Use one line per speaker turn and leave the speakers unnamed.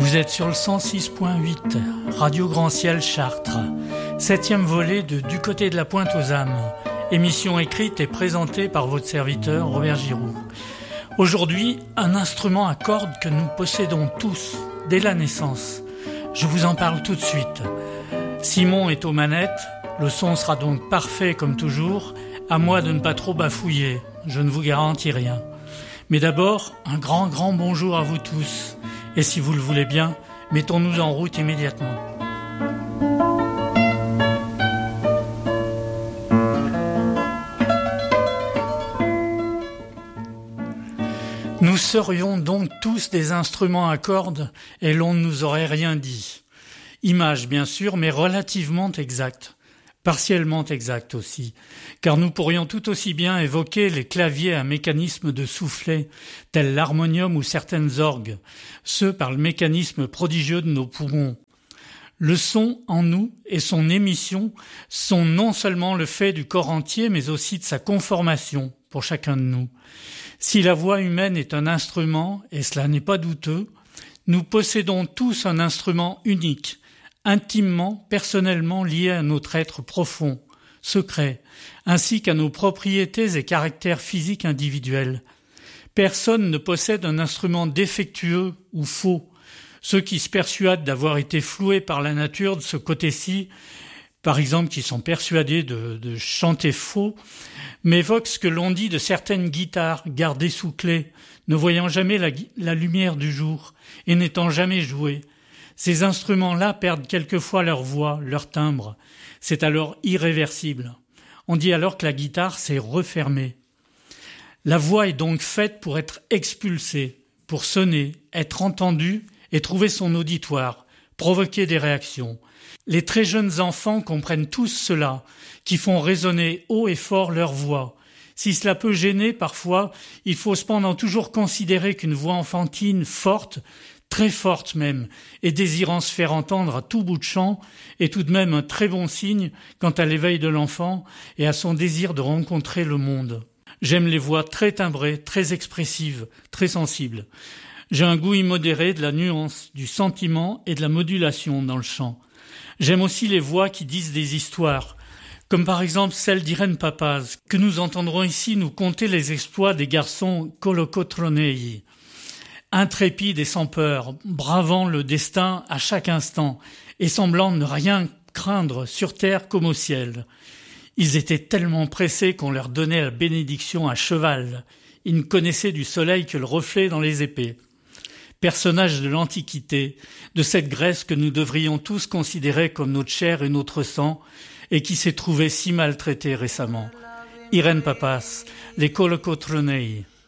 Vous êtes sur le 106.8, Radio Grand Ciel Chartres, 7e volet de Du côté de la Pointe aux âmes, émission écrite et présentée par votre serviteur Robert Giroux. Aujourd'hui, un instrument à cordes que nous possédons tous, dès la naissance. Je vous en parle tout de suite. Simon est aux manettes, le son sera donc parfait comme toujours, à moi de ne pas trop bafouiller, je ne vous garantis rien. Mais d'abord, un grand bonjour à vous tous. Et si vous le voulez bien, mettons-nous en route immédiatement. Nous serions donc tous des instruments à cordes et l'on ne nous aurait rien dit. Image bien sûr, mais relativement exacte. Partiellement exact aussi, car nous pourrions tout aussi bien évoquer les claviers à mécanisme de soufflet, tels l'harmonium ou certaines orgues, ceux par le mécanisme prodigieux de nos poumons. Le son en nous et son émission sont non seulement le fait du corps entier, mais aussi de sa conformation pour chacun de nous. Si la voix humaine est un instrument, et cela n'est pas douteux, nous possédons tous un instrument unique, intimement, personnellement lié à notre être profond, secret, ainsi qu'à nos propriétés et caractères physiques individuels. Personne ne possède un instrument défectueux ou faux. Ceux qui se persuadent d'avoir été floués par la nature de ce côté-ci, par exemple qui sont persuadés de chanter faux, m'évoquent ce que l'on dit de certaines guitares gardées sous clé, ne voyant jamais la lumière du jour et n'étant jamais jouées. Ces instruments-là perdent quelquefois leur voix, leur timbre. C'est alors irréversible. On dit alors que la guitare s'est refermée. La voix est donc faite pour être expulsée, pour sonner, être entendue et trouver son auditoire, provoquer des réactions. Les très jeunes enfants comprennent tous cela, qui font résonner haut et fort leur voix. Si cela peut gêner parfois, il faut cependant toujours considérer qu'une voix enfantine forte, très forte même, et désirant se faire entendre à tout bout de champ, est tout de même un très bon signe quant à l'éveil de l'enfant et à son désir de rencontrer le monde. J'aime les voix très timbrées, très expressives, très sensibles. J'ai un goût immodéré de la nuance, du sentiment et de la modulation dans le chant. J'aime aussi les voix qui disent des histoires, comme par exemple celle d'Irène Papaz, que nous entendrons ici nous conter les exploits des garçons Kolokotroneyi. Intrépides et sans peur, bravant le destin à chaque instant et semblant ne rien craindre sur terre comme au ciel. Ils étaient tellement pressés qu'on leur donnait la bénédiction à cheval. Ils ne connaissaient du soleil que le reflet dans les épées. Personnages de l'Antiquité, de cette Grèce que nous devrions tous considérer comme notre chair et notre sang et qui s'est trouvée si maltraitée récemment. Irène Papaz, les Kolokotroneyi.